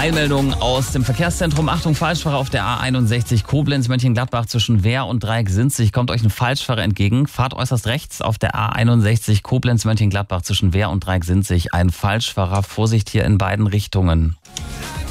Eilmeldung aus dem Verkehrszentrum. Achtung, Falschfahrer auf der A61 Koblenz-Mönchengladbach zwischen Wehr und Dreieck-Sinzig. Kommt euch ein Falschfahrer entgegen. Fahrt äußerst rechts auf der A61 Koblenz-Mönchengladbach zwischen Wehr und Dreieck-Sinzig. Ein Falschfahrer. Vorsicht hier in beiden Richtungen.